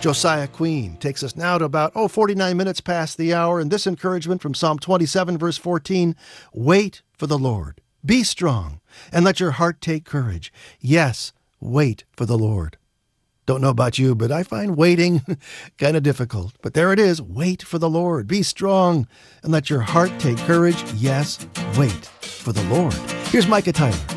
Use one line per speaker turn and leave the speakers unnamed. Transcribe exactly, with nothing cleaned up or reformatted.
Josiah Queen takes us now to about, oh, forty-nine minutes past the hour, and this encouragement from Psalm twenty-seven, verse fourteen, wait for the Lord. Be strong, and let your heart take courage. Yes, wait for the Lord. Don't know about you, but I find waiting kind of difficult. But there it is. Wait for the Lord. Be strong, and let your heart take courage. Yes, wait for the Lord. Here's Micah Tyler.